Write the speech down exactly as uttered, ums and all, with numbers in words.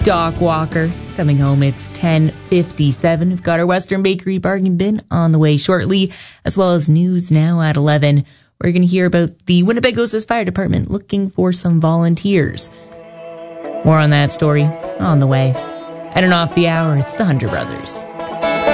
Doc Walker coming home. It's ten fifty-seven. We've got our Western Bakery bargain bin on the way shortly, as well as news now at eleven. We're going to hear about the Winnebago-Sis Fire Department looking for some volunteers. More on that story on the way. And off the hour, it's the Hunter Brothers.